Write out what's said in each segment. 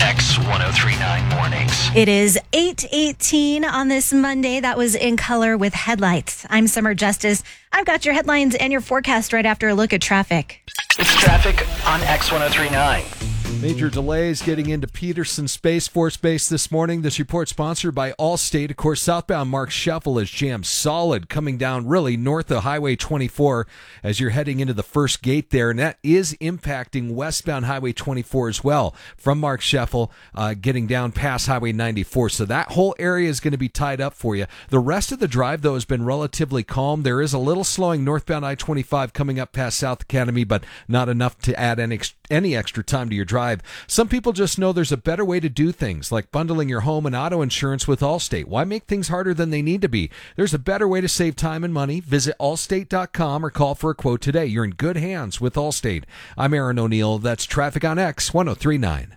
X1039 Mornings. It is 8:18 on this Monday. That was In Color with Headlights. I'm Summer Justice. I've got your headlines and your forecast right after a look at traffic. It's traffic on X1039. Major delays getting into Peterson Space Force Base this morning. This report sponsored by Allstate. Of course, southbound Mark Shuffle is jammed solid coming down really north of Highway 24 as you're heading into the first gate there. And that is impacting westbound Highway 24 as well from Mark Shuffle getting down past Highway 94. So that whole area is going to be tied up for you. The rest of the drive, though, has been relatively calm. There is a little slowing northbound I-25 coming up past South Academy, but not enough to add any extra time to your drive. Some people just know there's a better way to do things, like bundling your home and auto insurance with Allstate. Why make things harder than they need to be? There's a better way to save time and money. Visit allstate.com or call for a quote today. You're in good hands with Allstate. I'm Aaron O'Neill. That's traffic on X1039.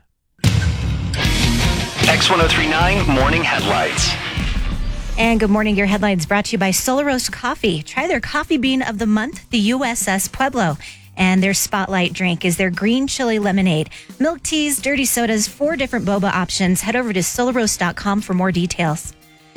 X1039 Morning Headlights. And good morning. Your headlines brought to you by Solo Roast Coffee. Try their coffee bean of the month, the USS Pueblo. And their spotlight drink is their green chili lemonade. Milk teas, dirty sodas, 4 different boba options. Head over to soloroast.com for more details.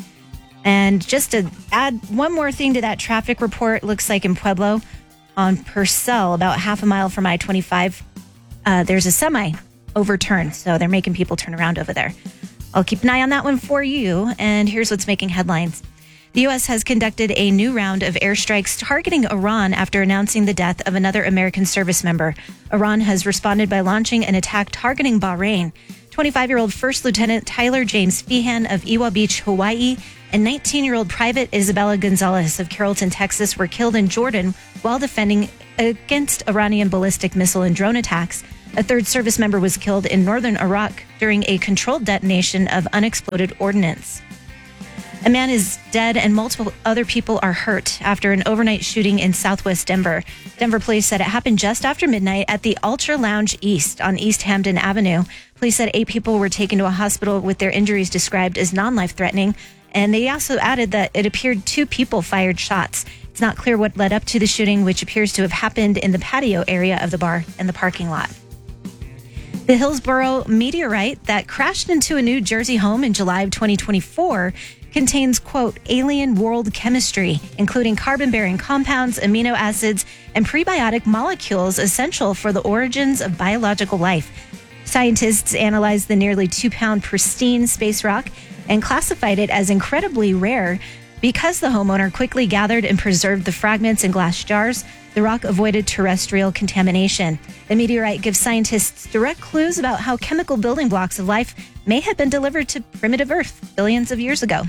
And just to add one more thing to that traffic report, looks like in Pueblo on Purcell, about half a mile from I-25, there's a semi overturned. So they're making people turn around over there. I'll keep an eye on that one for you. And here's what's making headlines. The U.S. has conducted a new round of airstrikes targeting Iran after announcing the death of another American service member. Iran has responded by launching an attack targeting Bahrain. 25-year-old First Lieutenant Tyler James Feehan of Iwa Beach, Hawaii, and 19-year-old Private Isabella Gonzalez of Carrollton, Texas, were killed in Jordan while defending against Iranian ballistic missile and drone attacks. A third service member was killed in northern Iraq during a controlled detonation of unexploded ordnance. A man is dead and multiple other people are hurt after an overnight shooting in southwest Denver. Denver police said it happened just after midnight at the Ultra Lounge East on East Hampton Avenue. Police said 8 people were taken to a hospital with their injuries described as non-life-threatening. And they also added that it appeared 2 people fired shots. It's not clear what led up to the shooting, which appears to have happened in the patio area of the bar and the parking lot. The Hillsborough meteorite that crashed into a New Jersey home in July of 2024 contains, quote, alien world chemistry, including carbon-bearing compounds, amino acids, and prebiotic molecules essential for the origins of biological life. Scientists analyzed the nearly 2-pound pristine space rock and classified it as incredibly rare. Because the homeowner quickly gathered and preserved the fragments in glass jars, the rock avoided terrestrial contamination. The meteorite gives scientists direct clues about how chemical building blocks of life may have been delivered to primitive Earth billions of years ago.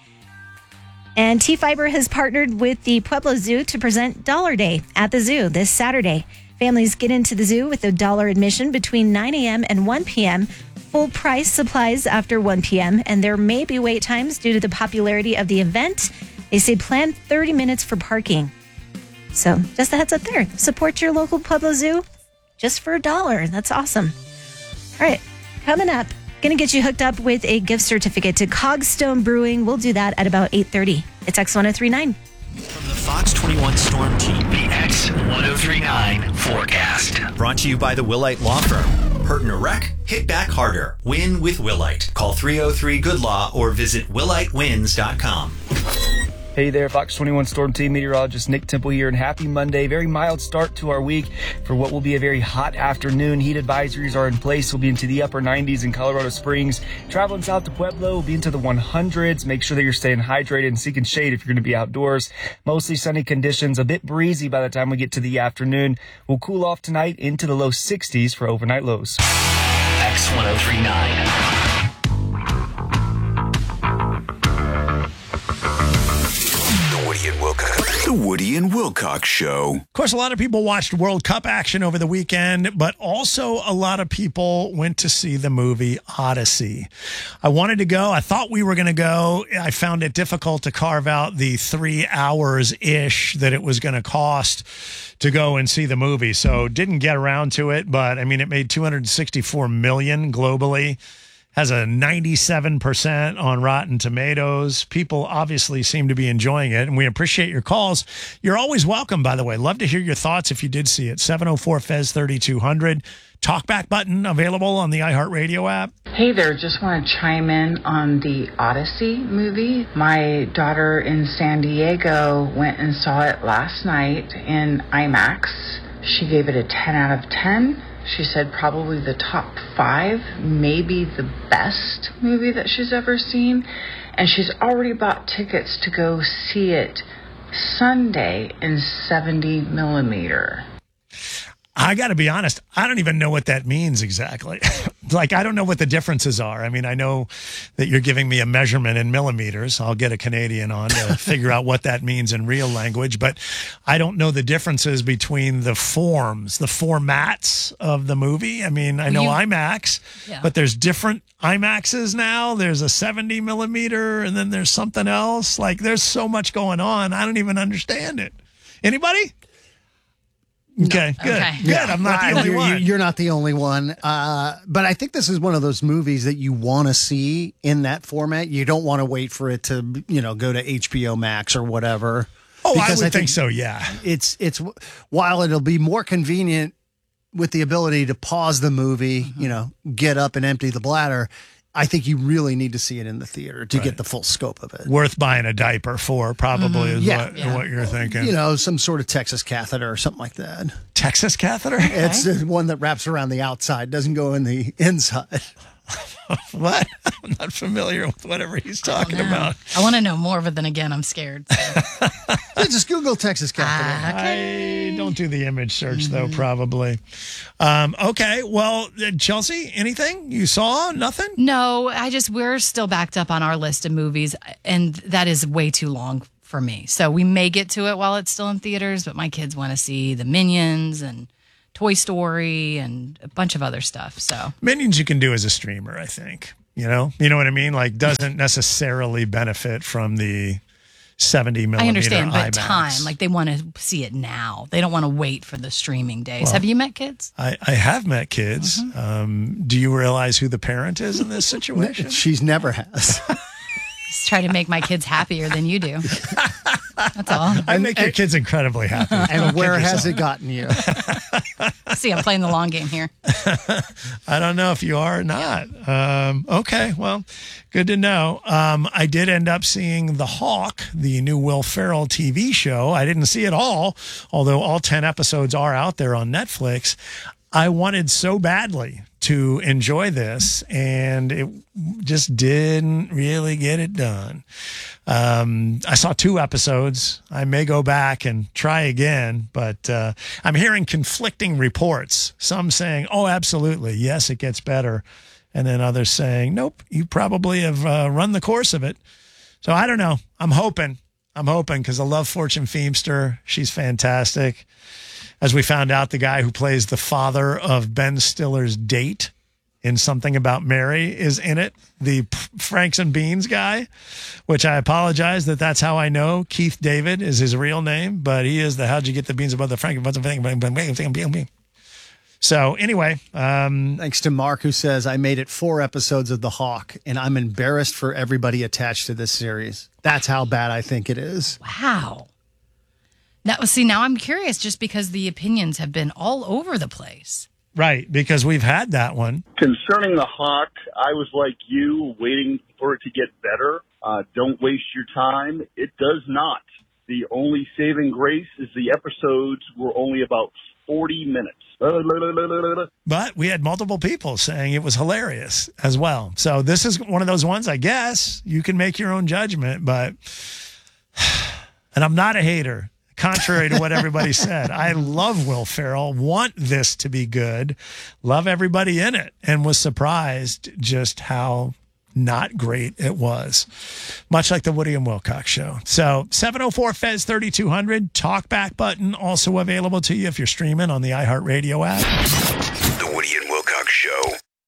And T-Fiber has partnered with the Pueblo Zoo to present Dollar Day at the zoo this Saturday. Families get into the zoo with a $1 admission between 9 a.m. and 1 p.m. Full price supplies after 1 p.m. And there may be wait times due to the popularity of the event. They say plan 30 minutes for parking. So just a heads up there. Support your local Pueblo Zoo just for $1. That's awesome. All right, coming up. Going to get you hooked up with a gift certificate to Cogstone Brewing. We'll do that at about 8:30. It's X1039. From the Fox 21 Storm Team, the X1039 forecast. Brought to you by the Willite Law Firm. Hurt in a wreck? Hit back harder. Win with Willite. Call 303-GOOD-LAW or visit willitewins.com. Hey there, Fox 21 Storm Team meteorologist Nick Temple here, and happy Monday. Very mild start to our week for what will be a very hot afternoon. Heat advisories are in place. We'll be into the upper 90s in Colorado Springs. Traveling south to Pueblo, we'll be into the 100s. Make sure that you're staying hydrated and seeking shade if you're going to be outdoors. Mostly sunny conditions, a bit breezy by the time we get to the afternoon. We'll cool off tonight into the low 60s for overnight lows. X1039. The Woody and Wilcox Show. Of course, a lot of people watched World Cup action over the weekend, but also a lot of people went to see the movie Odyssey. I wanted to go. I thought we were going to go. I found it difficult to carve out the 3 hours-ish that it was going to cost to go and see the movie. So didn't get around to it, but I mean, it made $264 million globally. Has a 97% on Rotten Tomatoes. People obviously seem to be enjoying it, and we appreciate your calls. You're always welcome, by the way. Love to hear your thoughts if you did see it. 704-FEZ-3200. Talkback button available on the iHeartRadio app. Hey there, just want to chime in on the Odyssey movie. My daughter in San Diego went and saw it last night in IMAX. She gave it a 10 out of 10. She said probably the top 5, maybe the best movie that she's ever seen. And she's already bought tickets to go see it Sunday in 70 millimeter. I got to be honest, I don't even know what that means exactly. Like, I don't know what the differences are. I mean, I know that you're giving me a measurement in millimeters. I'll get a Canadian on to figure out what that means in real language, but I don't know the differences between the forms, the formats of the movie. I mean, I know IMAX, but there's different IMAXs now. There's a 70 millimeter, and then there's something else. Like, there's so much going on. I don't even understand it. Anybody? Okay, good. Okay. Good. I'm not the only one. You're not the only one. But I think this is one of those movies that you want to see in that format. You don't want to wait for it to, go to HBO Max or whatever. Oh, because I would think so, yeah. It's while it'll be more convenient with the ability to pause the movie, get up and empty the bladder, I think you really need to see it in the theater to get the full scope of it. Worth buying a diaper for, probably, is what you're thinking. Some sort of Texas catheter or something like that. Texas catheter? Okay. It's the one that wraps around the outside, doesn't go in the inside. What? I'm not familiar with whatever he's talking about. I want to know more, but then again, I'm scared. So. Just Google Texas catheter. Okay. I don't do the image search, though, probably. Okay, well, Chelsea, anything you saw? Nothing? No, we're still backed up on our list of movies, and that is way too long for me. So we may get to it while it's still in theaters, but my kids want to see the Minions and Toy Story and a bunch of other stuff. So Minions you can do as a streamer, I think. You know what I mean? Like, doesn't necessarily benefit from the 70 millimeter I understand, but IMAX. time, like they want to see it now. They don't want to wait for the streaming days. Well, have you met kids? I have met kids. Do you realize who the parent is in this situation? She's never has. Just try to make my kids happier than you do. That's all. I make your kids incredibly happy. And where has it gotten you? See, I'm playing the long game here. I don't know if you are or not. Okay, well, good to know. I did end up seeing The Hawk, the new Will Ferrell TV show. I didn't see it all, although all 10 episodes are out there on Netflix. I wanted so badly to enjoy this, and it just didn't really get it done. I saw 2 episodes. I may go back and try again, but I'm hearing conflicting reports. Some saying, oh, absolutely, yes, it gets better. And then others saying, nope, you probably have run the course of it. So I don't know. I'm hoping because I love Fortune Feimster. She's fantastic. As we found out, the guy who plays the father of Ben Stiller's date in Something About Mary is in it. The Franks and Beans guy, which I apologize that's how I know. Keith David is his real name, but he is the how'd you get the beans above the Frank. So anyway. Thanks to Mark, who says, I made it 4 episodes of The Hawk, and I'm embarrassed for everybody attached to this series. That's how bad I think it is. Wow. Now I'm curious just because the opinions have been all over the place. Right, because we've had that one. Concerning The Hawk, I was like you, waiting for it to get better. Don't waste your time. It does not. The only saving grace is the episodes were only about 40 minutes. But we had multiple people saying it was hilarious as well. So this is one of those ones, I guess. You can make your own judgment, but... And I'm not a hater. Contrary to what everybody said, I love Will Ferrell, want this to be good, love everybody in it, and was surprised just how not great it was. Much like the Woody and Wilcox show. So 704-FEZ 3200, talkback button also available to you if you're streaming on the iHeartRadio app. The Woody and Wilcox Show.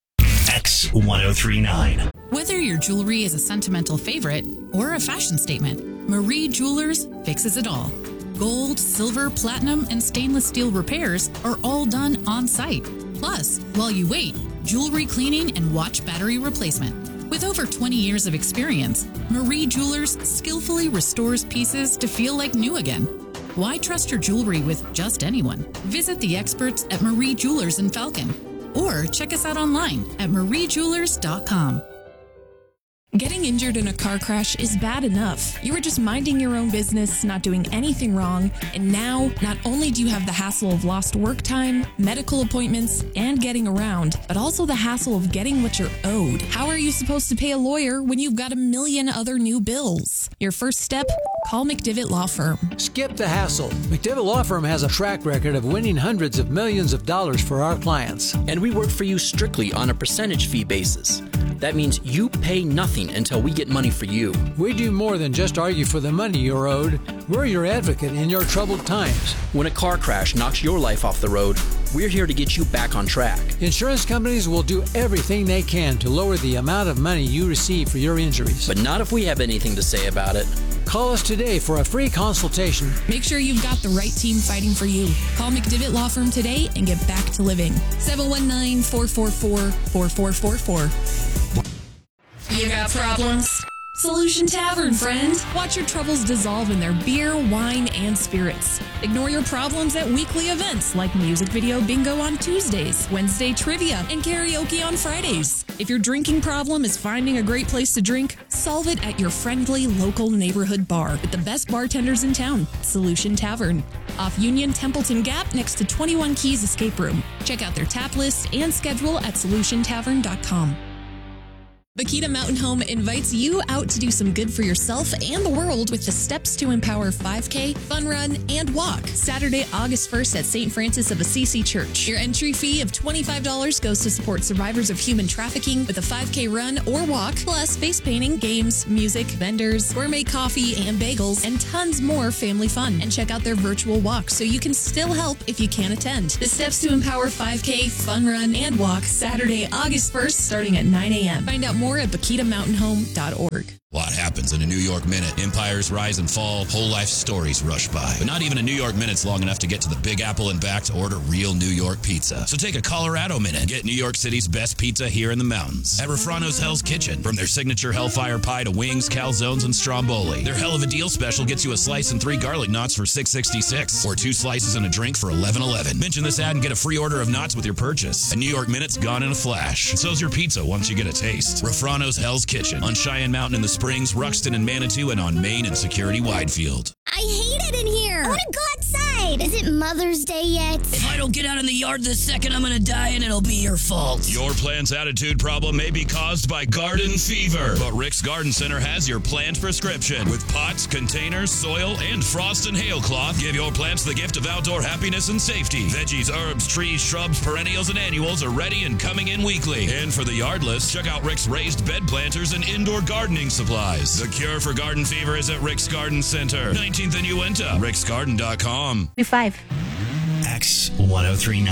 X1039. Whether your jewelry is a sentimental favorite or a fashion statement, Marie Jewelers fixes it all. Gold, silver, platinum, and stainless steel repairs are all done on site. Plus, while you wait, jewelry cleaning and watch battery replacement. With over 20 years of experience, Marie Jewelers skillfully restores pieces to feel like new again. Why trust your jewelry with just anyone? Visit the experts at Marie Jewelers in Falcon. or check us out online at mariejewelers.com. Getting injured in a car crash is bad enough. You were just minding your own business, not doing anything wrong, and now not only do you have the hassle of lost work time, medical appointments, and getting around, but also the hassle of getting what you're owed. How are you supposed to pay a lawyer when you've got a million other new bills? Your first step? Call McDivitt Law Firm. Skip the hassle. McDivitt Law Firm has a track record of winning hundreds of millions of dollars for our clients. And we work for you strictly on a percentage fee basis. That means you pay nothing until we get money for you. We do more than just argue for the money you're owed. We're your advocate in your troubled times. When a car crash knocks your life off the road, we're here to get you back on track. Insurance companies will do everything they can to lower the amount of money you receive for your injuries. But not if we have anything to say about it. Call us today for a free consultation. Make sure you've got the right team fighting for you. Call McDivitt Law Firm today and get back to living. 719-444-4444. You got problems? Solution Tavern, friend. Watch your troubles dissolve in their beer, wine, and spirits. Ignore your problems at weekly events like music video bingo on Tuesdays, Wednesday trivia, and karaoke on Fridays. If your drinking problem is finding a great place to drink, solve it at your friendly local neighborhood bar with the best bartenders in town, Solution Tavern. Off Union Templeton Gap next to 21 Keys Escape Room. Check out their tap list and schedule at solutiontavern.com. Bakita Mountain Home invites you out to do some good for yourself and the world with the Steps to Empower 5K, Fun Run, and Walk, Saturday, August 1st at St. Francis of Assisi Church. Your entry fee of $25 goes to support survivors of human trafficking with a 5K run or walk, plus face painting, games, music, vendors, gourmet coffee and bagels, and tons more family fun. And check out their virtual walk so you can still help if you can't attend. The Steps to Empower 5K, Fun Run, and Walk, Saturday, August 1st, starting at 9 a.m. Find out more at BakitaMountainHome.org. A lot happens in a New York minute. Empires rise and fall, whole life stories rush by. But not even a New York minute's long enough to get to the Big Apple and back to order real New York pizza. So take a Colorado minute and get New York City's best pizza here in the mountains. At Refrano's Hell's Kitchen. From their signature Hellfire Pie to wings, calzones, and stromboli. Their Hell of a Deal special gets you a slice and 3 garlic knots for $6.66. Or 2 slices and a drink for $11.11. Mention this ad and get a free order of knots with your purchase. A New York minute's gone in a flash. And so's your pizza once you get a taste. Refrano's Hell's Kitchen. On Cheyenne Mountain in the Springs, Ruxton and Manitou, and on Main and Security Widefield. I hate it in here. I want to go outside. Is it Mother's Day yet? If I don't get out in the yard this second, I'm going to die and it'll be your fault. Your plant's attitude problem may be caused by garden fever, but Rick's Garden Center has your plant prescription. With pots, containers, soil, and frost and hail cloth, give your plants the gift of outdoor happiness and safety. Veggies, herbs, trees, shrubs, perennials, and annuals are ready and coming in weekly. And for the yardless, check out Rick's raised bed planters and indoor gardening supplies. The cure for garden fever is at Rick's Garden Center, 19th and Uinta. ricksgarden.com. 5. X1039.